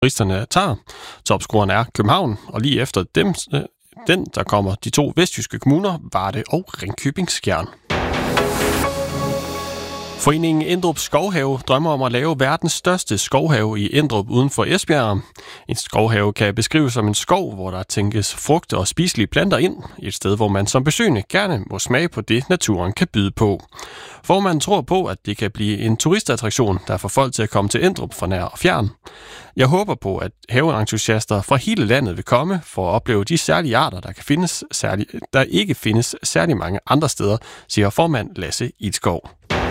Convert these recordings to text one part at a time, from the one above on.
turisterne tager. Topscoreren er København, og lige efter dem, der kommer de 2 vestjyske kommuner, Varde og Ringkøbing-Skjern. Foreningen Endrup Skovhave drømmer om at lave verdens største skovhave i Endrup uden for Esbjerg. En skovhave kan beskrives som en skov, hvor der tænkes frugter og spiselige planter ind. Et sted, hvor man som besøgende gerne må smage på det, naturen kan byde på. Formanden tror på, at det kan blive en turistattraktion, der får folk til at komme til Endrup fra nær og fjern. Jeg håber på, at haveentusiaster fra hele landet vil komme for at opleve de særlige arter, der ikke findes særlig mange andre steder, siger formand Lasse Idskov.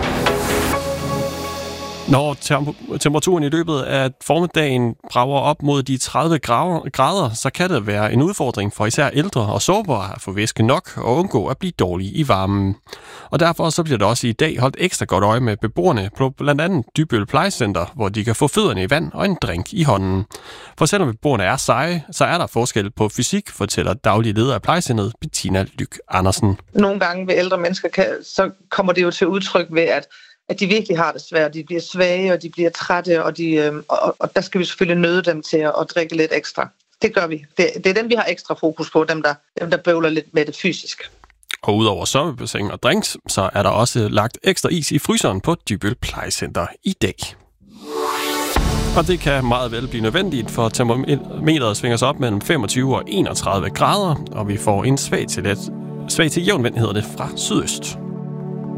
Når temperaturen i løbet af formiddagen brager op mod de 30 grader, så kan det være en udfordring for især ældre og sårbare at få væske nok og undgå at blive dårlige i varmen. Og derfor så bliver der også i dag holdt ekstra godt øje med beboerne på blandt andet Dybbøl Plejecenter, hvor de kan få fødderne i vand og en drink i hånden. For selvom beboerne er seje, så er der forskel på fysik, fortæller daglig leder af plejecentret Bettina Lyk Andersen. Nogle gange ved ældre mennesker, så kommer det jo til udtryk ved, at de virkelig har det svært. De bliver svage, og de bliver trætte, og der skal vi selvfølgelig nøde dem til at drikke lidt ekstra. Det gør vi. Det er dem, vi har ekstra fokus på, dem der bøvler lidt med det fysisk. Og udover svømmebassin og drinks, så er der også lagt ekstra is i fryseren på Dybbøl Plejecenter i dag. Og det kan meget vel blive nødvendigt, for termometeret svinger sig op mellem 25 og 31 grader, og vi får en svag til jævn vind, hedder det, fra sydøst.